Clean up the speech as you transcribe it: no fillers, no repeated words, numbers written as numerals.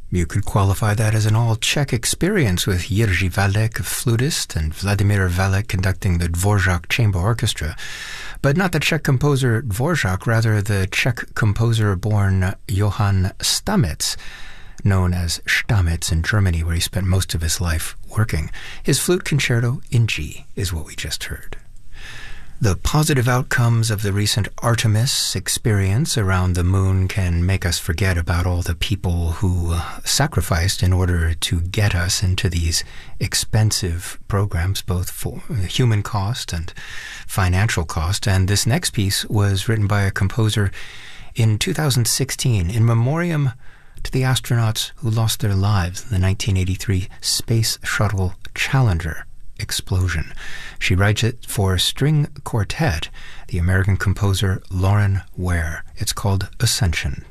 You could qualify that as an all-Czech experience with Jiří Valek, a flutist, and Vladimir Valek conducting the Dvorak Chamber Orchestra. But not the Czech composer Dvorak, rather the Czech composer-born Johann Stamitz, known as Stamitz in Germany, where he spent most of his life working. His flute concerto in G is what we just heard. The positive outcomes of the recent Artemis experience around the moon can make us forget about all the people who sacrificed in order to get us into these expensive programs, both for human cost and financial cost. And this next piece was written by a composer in 2016 in memoriam to the astronauts who lost their lives in the 1983 Space Shuttle Challenger explosion. She writes it for string quartet, the American composer Lauren Ware. It's called Ascension.